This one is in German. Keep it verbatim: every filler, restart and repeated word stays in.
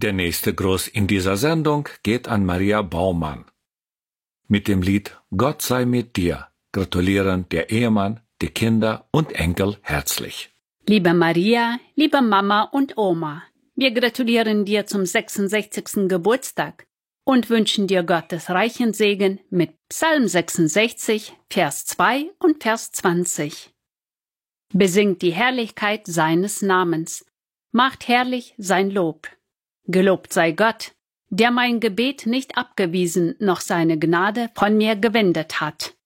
Der nächste Gruß in dieser Sendung geht an Maria Baumann. Mit dem Lied Gott sei mit dir gratulieren der Ehemann, die Kinder und Enkel herzlich. Liebe Maria, liebe Mama und Oma, wir gratulieren dir zum sechsundsechzigsten Geburtstag und wünschen dir Gottes reichen Segen mit Psalm sechsundsechzig, Vers zwei und Vers zwanzig. Besingt die Herrlichkeit seines Namens, macht herrlich sein Lob. Gelobt sei Gott, der mein Gebet nicht abgewiesen, noch seine Gnade von mir gewendet hat.